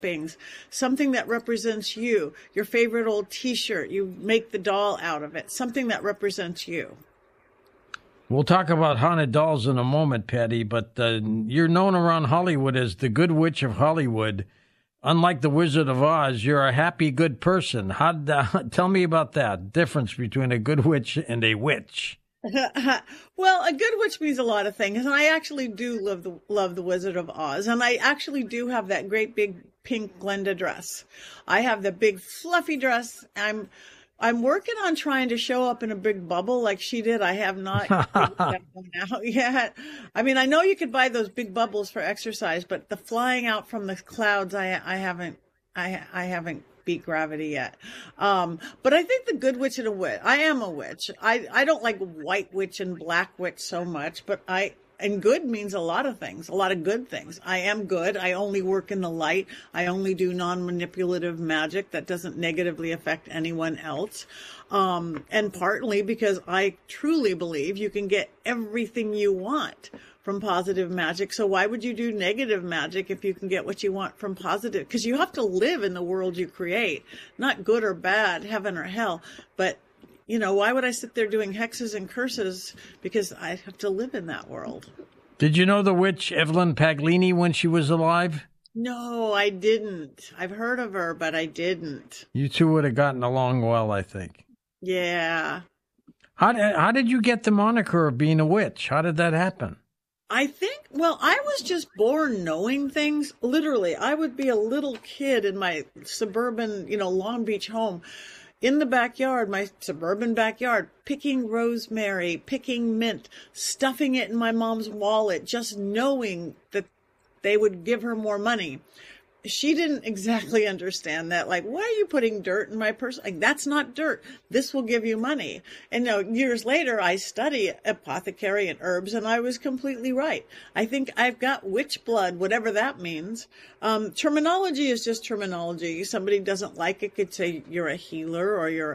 things, something that represents you, your favorite old T-shirt, you make the doll out of it, something that represents you. We'll talk about haunted dolls in a moment, Patty, but you're known around Hollywood as the Good Witch of Hollywood. Unlike the Wizard of Oz, you're a happy, good person. Tell me about that difference between a good witch and a witch. Well, a good witch means a lot of things, and I actually do love the Wizard of Oz, and I actually do have that great big pink Glenda dress. I have the big fluffy dress. I'm working on trying to show up in a big bubble like she did. I have not figured that one out yet. I mean, I know you could buy those big bubbles for exercise, but the flying out from the clouds, I haven't beat gravity yet. But I think the good witch and a witch. I am a witch. I don't like white witch and black witch so much, but and good means a lot of things, a lot of good things. I am good. I only work in the light. I only do non-manipulative magic that doesn't negatively affect anyone else. And partly because I truly believe you can get everything you want from positive magic. So why would you do negative magic if you can get what you want from positive? Because you have to live in the world you create, not good or bad, heaven or hell. But, you know, why would I sit there doing hexes and curses? Because I have to live in that world. Did you know the witch Evelyn Paglini when she was alive? No, I didn't. I've heard of her, but I didn't. You two would have gotten along well, I think. Yeah. How did you get the moniker of being a witch? How did that happen? I think, well, I was just born knowing things. Literally, I would be a little kid in my suburban, Long Beach home, in the backyard, my suburban backyard, picking rosemary, picking mint, stuffing it in my mom's wallet, just knowing that they would give her more money. She didn't exactly understand that. Like, why are you putting dirt in my purse? Like, that's not dirt. This will give you money. And years later, I study apothecary and herbs, and I was completely right. I think I've got witch blood, whatever that means. Terminology is just terminology. Somebody doesn't like it, could say you're a healer or you're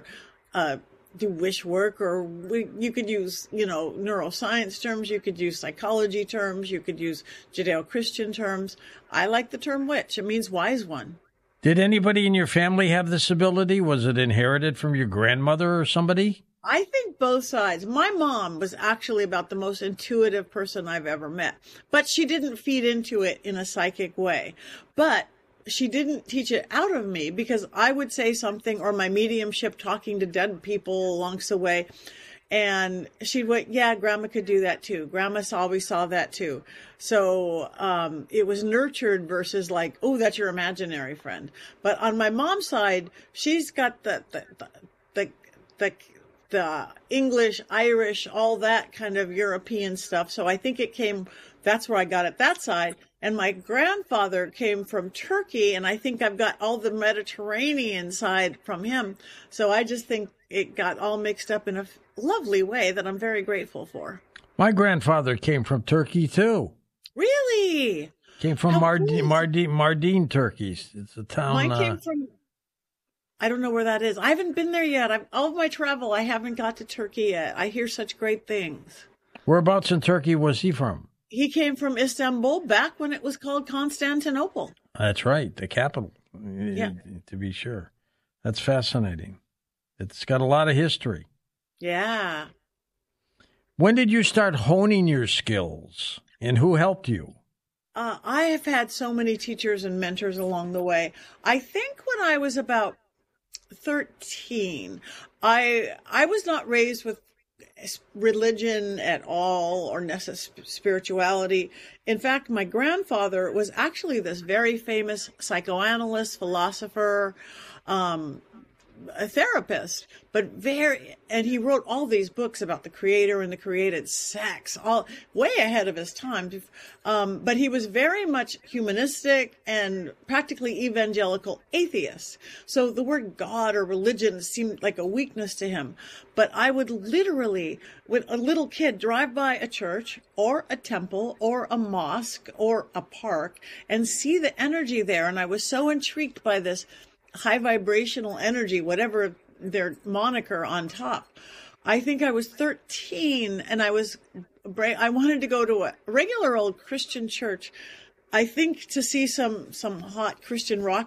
do wish work, or you could use, neuroscience terms, you could use psychology terms, you could use Judeo-Christian terms. I like the term witch. It means wise one. Did anybody in your family have this ability? Was it inherited from your grandmother or somebody? I think both sides. My mom was actually about the most intuitive person I've ever met, but she didn't feed into it in a psychic way. But she didn't teach it out of me, because I would say something, or my mediumship talking to dead people along the way, and she'd went, yeah, Grandma could do that too. Grandma always saw that too. So it was nurtured versus like, oh, that's your imaginary friend. But on my mom's side, she's got the English, Irish, all that kind of European stuff. So I think that's where I got it, that side. And my grandfather came from Turkey, and I think I've got all the Mediterranean side from him. So I just think it got all mixed up in a lovely way that I'm very grateful for. My grandfather came from Turkey, too. Really? Came from Mardin, Turkey. It's a town. Mine came from, I don't know where that is. I haven't been there yet. All of my travel, I haven't got to Turkey yet. I hear such great things. Whereabouts in Turkey was he from? He came from Istanbul back when it was called Constantinople. That's right, the capital, yeah. To be sure. That's fascinating. It's got a lot of history. Yeah. When did you start honing your skills, and who helped you? I have had so many teachers and mentors along the way. I think when I was about 13, I was not raised with religion at all, or spirituality. In fact, my grandfather was actually this very famous psychoanalyst, philosopher, a therapist, and he wrote all these books about the creator and the created, sex, all way ahead of his time. But he was very much humanistic and practically evangelical atheist. So the word God or religion seemed like a weakness to him. But I would literally, with a little kid, drive by a church or a temple or a mosque or a park and see the energy there. And I was so intrigued by this high vibrational energy, whatever their moniker on top. I think I was 13, and I wanted to go to a regular old Christian church I think to see some hot Christian rock